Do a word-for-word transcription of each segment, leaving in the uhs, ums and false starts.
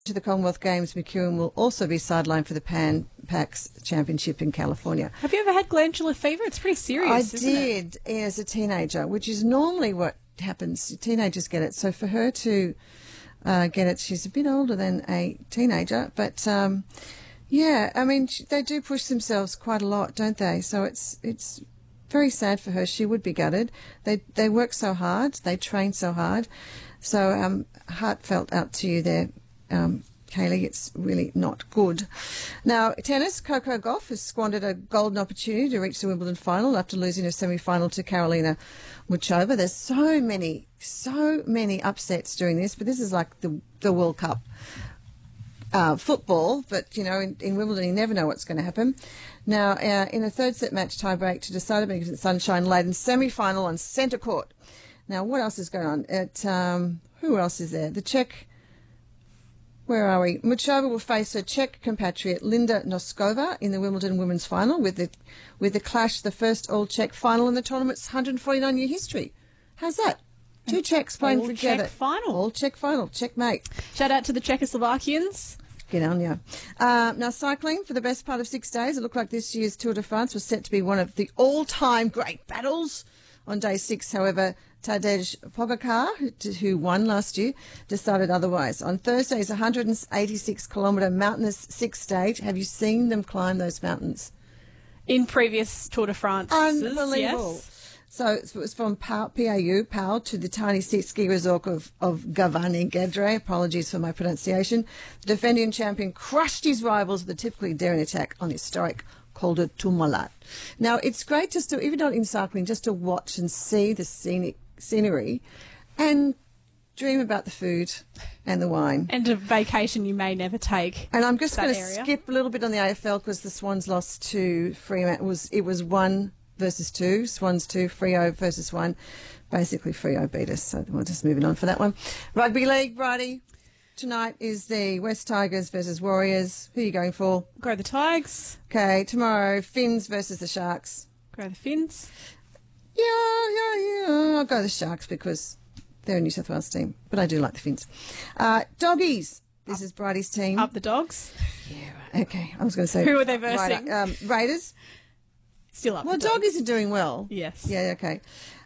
To the Commonwealth Games, McEwen will also be sidelined for the Pan Pacs Championship in California. Have you ever had glandular fever? It's pretty serious, I isn't did it? as a teenager, which is normally what happens. Teenagers get it. So for her to uh, get it, she's a bit older than a teenager. But, um, yeah, I mean, they do push themselves quite a lot, don't they? So it's it's very sad for her. She would be gutted. They, they work so hard. They train so hard. So um, heartfelt out to you there. Um, Kaylee, it's really not good. Now, tennis, Coco Gauff has squandered a golden opportunity to reach the Wimbledon final after losing a semi-final to Karolina Muchova. There's so many, so many upsets during this, but this is like the, the World Cup uh, football. But, you know, in, in Wimbledon, you never know what's going to happen. Now, uh, in a third set match tiebreak to decide against sunshine-laden semi-final on centre court. Now, what else is going on? At, um, who else is there? The Czech... Where are we? Muchova will face her Czech compatriot Linda Noskova in the Wimbledon women's final with the with the clash, the first all-Czech final in the tournament's one hundred forty-nine year history. How's that? Two Czechs playing together. All-Czech final. All-Czech final. Checkmate. Shout out to the Czechoslovakians. Get on you. Uh, now, cycling for the best part of six days. It looked like this year's Tour de France was set to be one of the all-time great battles. On day six, however, Tadej Pogacar, who won last year, decided otherwise. On Thursday's one hundred eighty-six kilometre mountainous sixth stage, have you seen them climb those mountains? In previous Tour de France. Unbelievable. Yes. So it was from Pau, P A U, Pau, to the tiny ski resort of, of Gavani Gedre. Apologies for my pronunciation. The defending champion crushed his rivals with a typically daring attack on historic Col de Tourmalet. Now, it's great just to, even not in cycling, just to watch and see the scenic scenery and dream about the food and the wine. And a vacation you may never take. And I'm just going to area. skip a little bit on the A F L because the Swans lost to Fremantle. It was, it was one versus two. Swans two, Freo versus one. Basically, Freo beat us, so we're just moving on for that one. Rugby League, Bridie. Tonight is the West Tigers versus Warriors. Who are you going for? Go the Tigers. Okay, tomorrow, Finns versus the Sharks. Go the Finns. Yeah, yeah, yeah. I'll go the Sharks because they're a New South Wales team, but I do like the Finns. Uh, doggies. This up, is Bridie's team. Up the Dogs. Yeah, right. Okay. I was going to say. Who are they versing? Right, um, Raiders. Still up well, the Dogs. Doggies are doing well. Yes. Yeah, okay.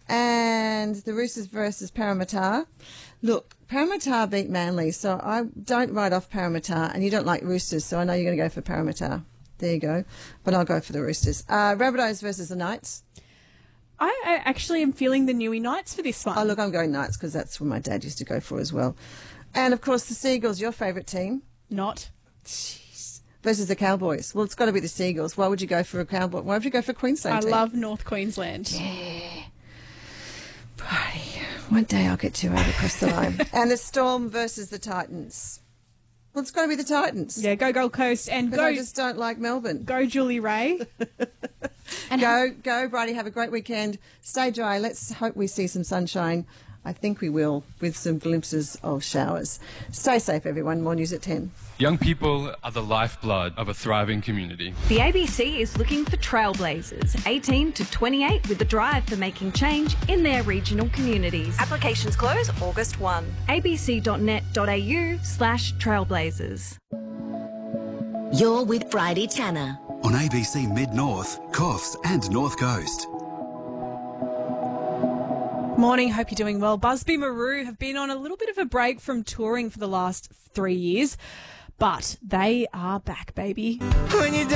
And the Roosters versus Parramatta. Look, Parramatta beat Manly, so I don't write off Parramatta, and you don't like Roosters, so I know you're going to go for Parramatta. There you go. But I'll go for the Roosters. Uh, Rabbitohs versus the Knights. I, I actually am feeling the Newey Knights for this one. Oh, look, I'm going Knights because that's what my dad used to go for as well. And, of course, the Seagulls, your favourite team. Not. Jeez. Versus the Cowboys. Well, it's got to be the Seagulls. Why would you go for a Cowboy? Why would you go for a Queensland I team? love North Queensland. Yeah. Bridie. One day I'll get you over across the line. And the Storm versus the Titans. Well, it's got to be the Titans. Yeah, go Gold Coast and go. I just don't like Melbourne. Go Julie Ray. and go, go, Bridie. Have a great weekend. Stay dry. Let's hope we see some sunshine. I think we will, with some glimpses of showers. Stay safe, everyone. More news at ten. Young people are the lifeblood of a thriving community. The A B C is looking for trailblazers, eighteen to twenty-eight, with a drive for making change in their regional communities. Applications close August first. abc.net.au slash trailblazers. You're with Bridie Tanner on A B C Mid-North, Coffs and North Coast. Morning, hope you're doing well. Busby Maru have been on a little bit of a break from touring for the last three years, but they are back, baby. When you